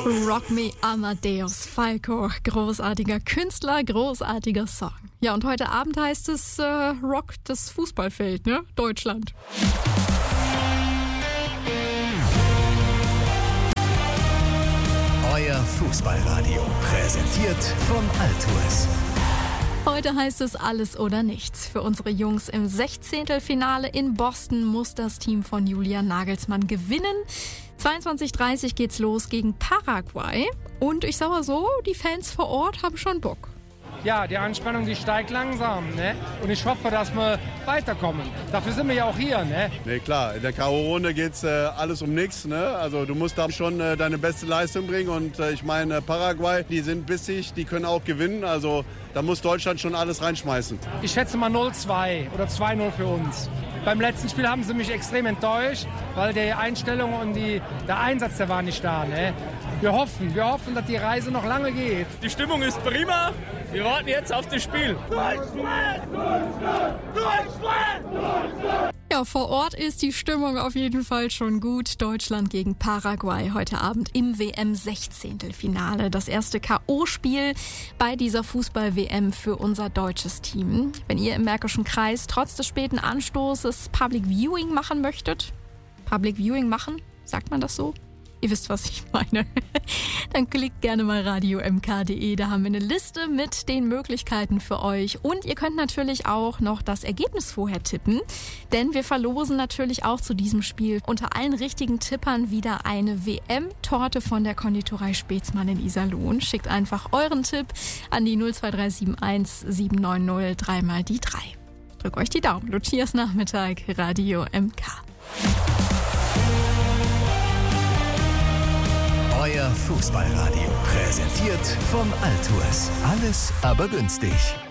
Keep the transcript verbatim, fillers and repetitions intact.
Rock Me Amadeus Falco, großartiger Künstler, großartiger Song. Ja, und heute Abend heißt es äh, Rock das Fußballfeld, ne? Deutschland. Euer Fußballradio, präsentiert von Altours. Heute heißt es alles oder nichts. Für unsere Jungs im Sechzehntelfinale in Boston muss das Team von Julian Nagelsmann gewinnen. zweiundzwanzig Uhr dreißig geht's los gegen Paraguay. Und ich sag mal so, die Fans vor Ort haben schon Bock. Ja, die Anspannung, die steigt langsam, ne? Und ich hoffe, dass wir weiterkommen. Dafür sind wir ja auch hier, ne? Ne, klar, in der K O-Runde geht's äh, alles um nichts, ne? Also du musst da schon äh, deine beste Leistung bringen und äh, ich meine, Paraguay, die sind bissig, die können auch gewinnen, also da muss Deutschland schon alles reinschmeißen. Ich schätze mal null zwei oder zwei null für uns. Beim letzten Spiel haben sie mich extrem enttäuscht, weil die Einstellung und die, der Einsatz, der war nicht da, ne? Wir hoffen, wir hoffen, dass die Reise noch lange geht. Die Stimmung ist prima. Wir warten jetzt auf das Spiel. Deutschland! Deutschland! Deutschland! Deutschland! Ja, vor Ort ist die Stimmung auf jeden Fall schon gut. Deutschland gegen Paraguay heute Abend im W M-Sechzehntelfinale. Das erste K O-Spiel bei dieser Fußball-W M für unser deutsches Team. Wenn ihr im Märkischen Kreis trotz des späten Anstoßes Public Viewing machen möchtet, Public Viewing machen, sagt man das so? Ihr wisst, was ich meine. Dann klickt gerne mal radio m k punkt d e. Da haben wir eine Liste mit den Möglichkeiten für euch. Und ihr könnt natürlich auch noch das Ergebnis vorher tippen. Denn wir verlosen natürlich auch zu diesem Spiel unter allen richtigen Tippern wieder eine W M-Torte von der Konditorei Spätzmann in Iserlohn. Schickt einfach euren Tipp an die null zwei drei sieben eins sieben neun null drei mal die drei. Drückt euch die Daumen. Lucias Nachmittag, Radio M K. Euer Fußballradio, präsentiert von Altours. Alles aber günstig.